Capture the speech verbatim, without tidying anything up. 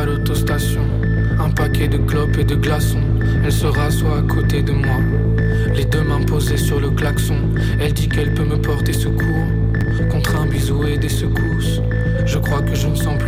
à l'autostation, un paquet de clopes et de glaçons. Elle se rassoit à côté de moi, les deux mains posées sur le klaxon. Elle dit qu'elle peut me porter secours contre un bisou et des secousses. Je crois que je ne sens